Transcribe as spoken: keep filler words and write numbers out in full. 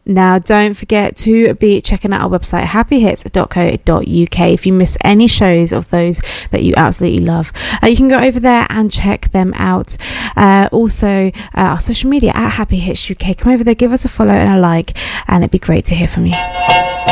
Now, don't forget to be checking out our website, happy hits dot co dot uk. If you miss any shows of those that you absolutely love, uh, you can go over there and check them out. Uh, also, uh, our social media at Happy Hits U K. Come over there, give us a follow and a like, and it'd be great to hear from you.